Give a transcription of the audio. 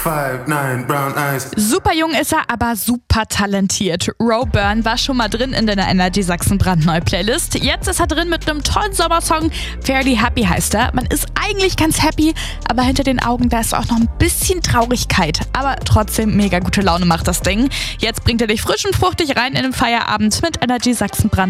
5'9", brown eyes. Super jung ist er, aber super talentiert. Ro Byrne war schon mal drin in der Energy Sachsen brandneue Playlist. Jetzt ist er drin mit einem tollen Sommersong. Fairly Happy heißt er. Man ist eigentlich ganz happy, aber hinter den Augen, da ist auch noch ein bisschen Traurigkeit. Aber trotzdem mega gute Laune macht das Ding. Jetzt bringt er dich frisch und fruchtig rein in den Feierabend mit Energy Sachsen brandneu.